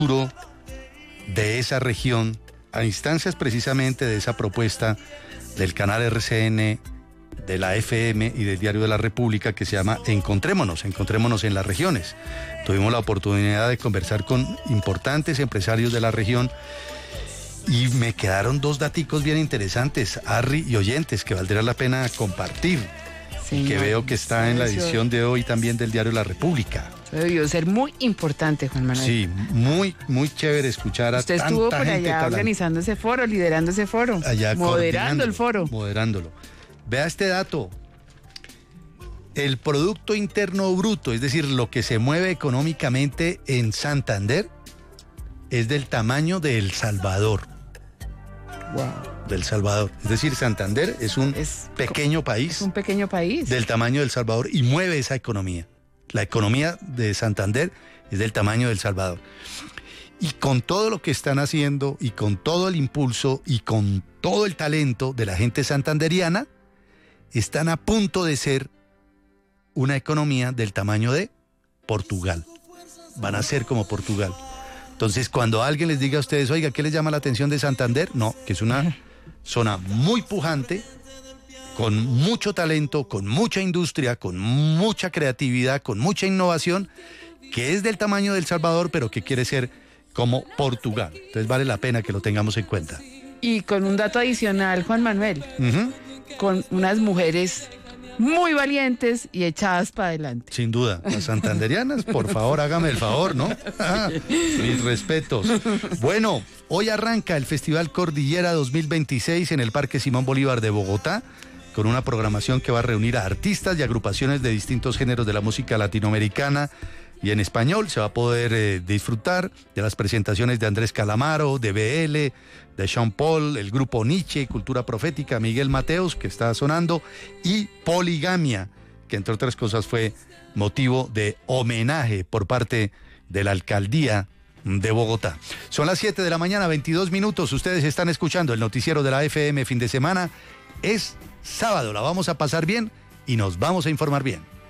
futuro de esa región a instancias precisamente de esa propuesta del canal RCN, de la FM y del Diario de la República, que se llama Encontrémonos en las regiones. Tuvimos la oportunidad de conversar con importantes empresarios de la región y me quedaron dos daticos bien interesantes, Harry y oyentes, que valdría la pena compartir. Sí, que veo que está en la edición de hoy también del Diario de la República. Debió ser muy importante, Juan Manuel. Sí, muy, muy chévere escuchar a tanta gente. Usted estuvo por allá organizando ese foro, liderando ese foro, allá moderando el foro. Moderándolo. Vea este dato. El Producto Interno Bruto, es decir, lo que se mueve económicamente en Santander, es del tamaño de El Salvador. Wow. Del Salvador. Es decir, Santander es un pequeño país. Es un pequeño país. Del tamaño de El Salvador y mueve esa economía. La economía de Santander es del tamaño de El Salvador. Y con todo lo que están haciendo y con todo el impulso y con todo el talento de la gente santanderiana, están a punto de ser una economía del tamaño de Portugal. Van a ser como Portugal. Entonces, cuando alguien les diga a ustedes, oiga, ¿qué les llama la atención de Santander? No, que es una zona muy pujante, con mucho talento, con mucha industria, con mucha creatividad, con mucha innovación, que es del tamaño de El Salvador, pero que quiere ser como Portugal. Entonces vale la pena que lo tengamos en cuenta. Y con un dato adicional, Juan Manuel, con unas mujeres muy valientes y echadas para adelante. Sin duda, las santanderianas, por favor, hágame el favor, ¿no? Mis respetos. Bueno, hoy arranca el Festival Cordillera 2026 en el Parque Simón Bolívar de Bogotá, con una programación que va a reunir a artistas y agrupaciones de distintos géneros de la música latinoamericana y en español. Se va a poder disfrutar de las presentaciones de Andrés Calamaro, de BL, de Sean Paul, el grupo Nietzsche, Cultura Profética, Miguel Mateos, que está sonando, y Poligamia, que entre otras cosas fue motivo de homenaje por parte de la Alcaldía de Bogotá. Son las 7 de la mañana, 22 minutos. Ustedes están escuchando el noticiero de la FM fin de semana. Es sábado, la vamos a pasar bien y nos vamos a informar bien.